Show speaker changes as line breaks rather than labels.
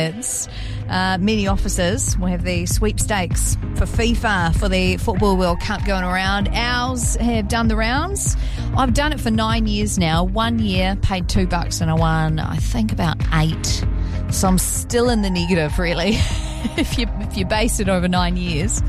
kids, many officers will have the sweepstakes for FIFA for the Football World Cup going around. Ours have done the rounds. I've done it for 9 years now. 1 year, paid $2 and I won, I think, about 8. So I'm still in the negative, really, if you base it over 9 years.